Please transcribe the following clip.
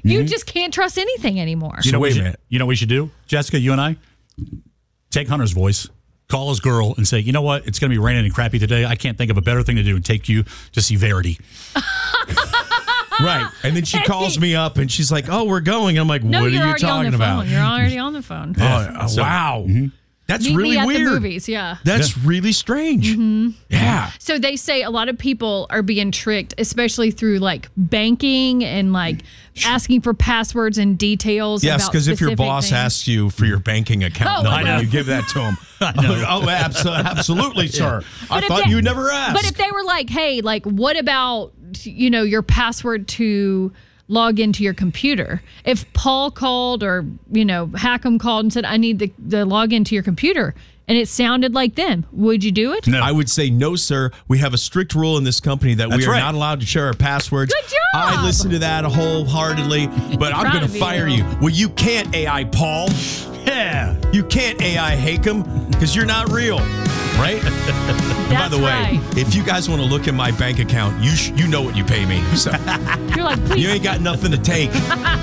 You just can't trust anything anymore. You know, wait a minute. You know what we should do? Jessica, you and I? Take Hunter's voice, call his girl, and say, you know what? It's going to be raining and crappy today. I can't think of a better thing to do and take you to see Verity. Right. And then she calls me up and she's like, oh, we're going. I'm like, No, what are you're you already on talking the about? phone. You're already on the phone. Wow. That's Meet really me at weird. the movies, yeah. That's really strange. Yeah. So they say a lot of people are being tricked, especially through like banking and like asking for passwords and details. Yes, because if your specific boss things. asks you for your banking account, Oh, I know. you give that to him. Absolutely, sir. I But if thought they- you never asked. But if they were like, hey, like, what about, your password to log into your computer? If Paul called or, Hackham called and said, I need the log into your computer, and it sounded like them, would you do it? No. I would say, no, sir. We have a strict rule in this company that we That's are right. not allowed to share our passwords. Good job. I listen to that wholeheartedly, but I'm Proud going to of you. fire you. Well, you can't AI Paul. Yeah. You can't AI Hakem because you're not real, right? And by That's the way, right. if you guys want to look at my bank account, you know what you pay me. So You're like, please. you ain't got nothing to take.